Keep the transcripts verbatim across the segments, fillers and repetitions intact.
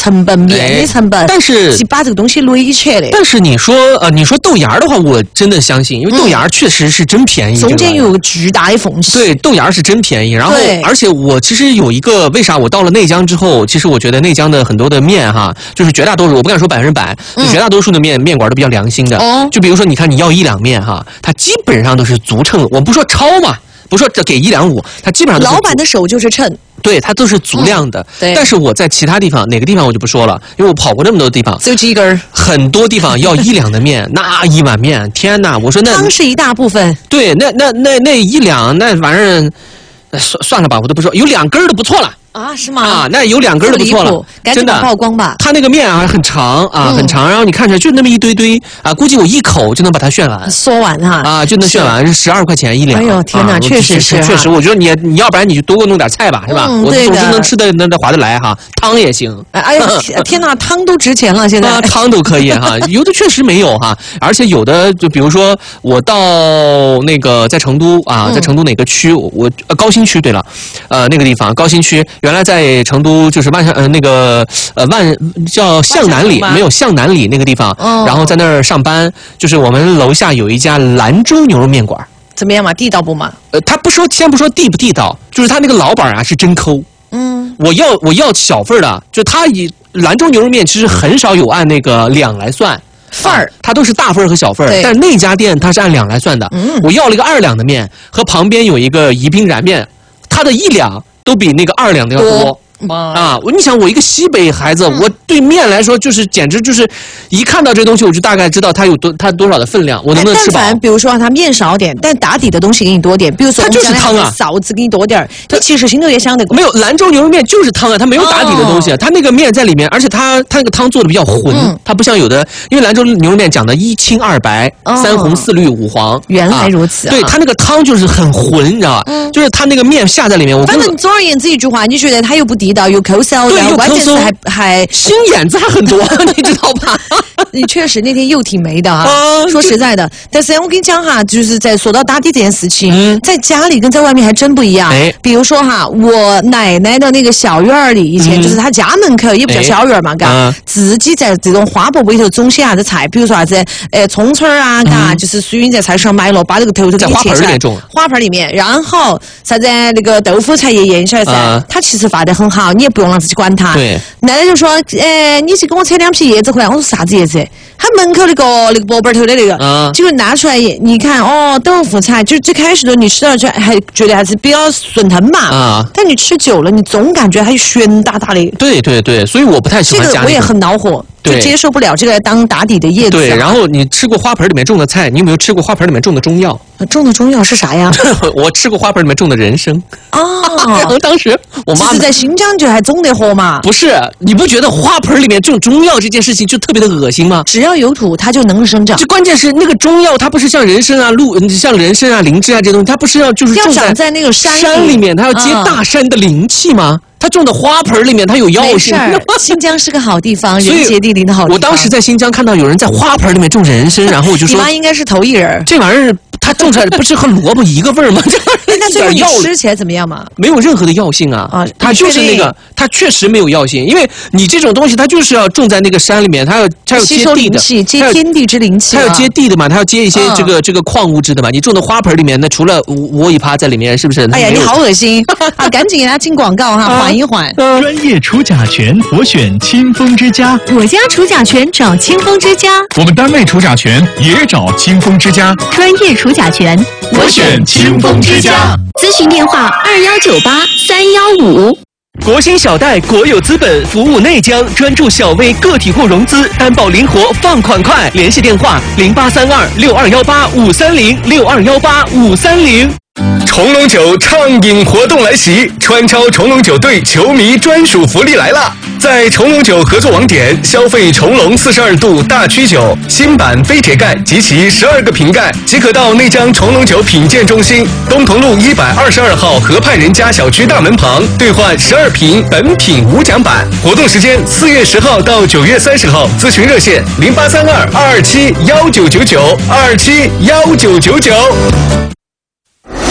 成本面的成本， 哎、但是是把这个东西累起来的。 但是你说呃，你说豆芽的话，我真的相信，因为豆芽确实是真便宜， 中间有个巨大的缝隙。 对，豆芽是真便宜。然后，而且我其实有一个，为啥我到了内江之后，其实我觉得内江的很多的面哈，就是绝大多数，我不敢说百分之百，就绝大多数的面、嗯、面馆都比较良心的。哦，就比如说，你看你要一两面哈，它基本上都是足称，我不说超嘛。不说这给一两五，他基本上都是老板的手就是称， 对他都是足量的。嗯、对，但是我在其他地方哪个地方我就不说了，因为我跑过那么多地方， 就几根， 很多地方要一两的面，那一碗面，天哪！我说那汤是一大部分， 对，那那那那一两那玩意儿，算算了吧，我都不说，有两根的不错了。 啊，是吗？ 啊，那有两根的不错了， 真的曝光吧。 它那个面啊很长啊，嗯、很长，然后你看着就那么一堆堆啊，估计我一口就能把它炫完， 嗦完哈啊，就能炫完，是十二块钱一两。 哎呦天哪， 啊、 确实是， 确实，我觉得你你要不然你就多给我弄点菜吧，是吧？ 嗯、 我总之能吃的能划得来哈，汤也行。 哎呀，天哪，汤都值钱了，现在、 啊、汤都可以哈，有的确实没有哈，而且有的就比如说我到那个在成都啊，在成都哪个区？我呃高新区对了，呃那个地方高新区原来在成都。都就是万象呃那个呃万叫向南里没有向南里那个地方，哦、然后在那儿上班，就是我们楼下有一家兰州牛肉面馆， 怎么样嘛？地道不嘛？ 呃，他不说，先不说地不地道，就是他那个老板啊是真抠。嗯，我要我要小份的，就他以兰州牛肉面其实很少有按那个两来算。 份儿， 它都是大份和小份，但是那家店它是按两来算的。嗯，我要了一个二两的面，和旁边有一个宜宾燃面，它的一两都比那个二两的要多。啊！你想，我一个西北孩子，嗯、我对面来说就是简直就是，一看到这东西我就大概知道它有多它多少的分量，我能不能吃饱？ 但凡比如说它面少点，但打底的东西给你多点，比如说它就是汤啊， 臊子给你多点，你其实心头也想得过。 没有兰州牛肉面就是汤啊，它没有打底的东西，哦、它那个面在里面，而且它它那个汤做的比较浑，嗯、它不像有的，因为兰州牛肉面讲的一清二白，哦、三红四绿五黄， 原来如此、啊。 对，它那个汤就是很浑，你知道吧？嗯、就是它那个面下在里面，我反正总而言之一句话，你觉得它又不地道又抠搜。 对，又关键是还还心眼子还很多，你知道吧？ 你确实那天又挺美的哈、啊。说实在的，但是我跟你讲哈，就是在说到打底这件事情，嗯、在家里跟在外面还真不一样。哎、比如说哈，我奶奶的那个小院儿里，以前就是她家门口，也不叫小院嘛，嘎、哎，自己在这种花圃里头种些啥子菜，比如说啥子，呃，葱村儿啊，嘎、嗯，就是属于在菜市场买了，把这个头头给你切下来，花盆里面，然后啥子那个豆腐菜叶叶，你晓得噻？啊、它其实发得很好，你也不用让自己管它。 对。 奶奶就说：“哎，你去给我扯两皮叶子回来。”我说：“啥子叶子？”他门口那个那个薄板头的那个，嗯、结果拿出来，你看哦，豆腐菜，就最开始的你吃到这还觉得还是比较顺腾嘛，啊、但你吃久了，你总感觉还悬大大的。 对对对，所以我不太喜欢加、那个。 这个我也很恼火。就接受不了这个当打底的叶子、啊。 对，然后你吃过花盆里面种的菜，你有没有吃过花盆里面种的中药？ 种的中药是啥呀？ 我吃过花盆里面种的人参。哦，然后当时我妈是在新疆就还种得活嘛？ 不是，你不觉得花盆里面种中药这件事情就特别的恶心吗？ 只要有土，它就能生长。 就关键是那个中药，它不是像人参啊、鹿、像人参啊、灵芝啊这些东西，它不是要就是种在在那个山山里面，它要接大山的灵气吗？嗯，它种的花盆里面，它有药性。 新疆是个好地方，人杰地灵的好地方。 我当时在新疆看到有人在花盆里面种人参，然后我就说， 你妈应该是头一人。 这玩意儿它种出来不是和萝卜一个味儿吗？这玩意儿那最后你吃起来怎么样嘛？ 没有任何的药性啊！啊，它就是那个，它确实没有药性，因为你这种东西它就是要种在那个山里面，它要它要接地的， 接天地之灵气， 它要接地的嘛，它要接一些这个、嗯、这个矿物质的嘛。你种的花盆里面，那除了窝一趴在里面，是不是？ 哎呀，你好恶心啊！赶紧给他进广告哈，缓、啊、一缓。 啊、专业除甲醛，我选清风之家。 我家除甲醛找清风之家。 我们单位除甲醛也找清风之家。 专业除甲醛， 我选清风之家。 咨询电话：二幺九八三幺五。 国兴小贷国有资本服务内江，专注小微个体户融资，担保灵活，放款快。联系电话：零八三二六二幺八五三零六二幺八五三零。 重龙酒畅饮活动来袭，川超重龙酒队球迷专属福利来了！在重龙酒合作网点消费重龙四十二度大曲酒新版非铁盖及其十二个瓶盖，即可到内江重龙酒品鉴中心东同路一百二十二号河畔人家小区大门旁兑换十二瓶本品无奖版。活动时间四月十号到九月三十号，咨询热线零八三二二二七幺九九九二二七幺九九九。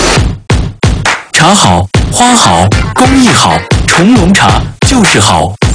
茶好，花好，工艺好，重龙茶就是好。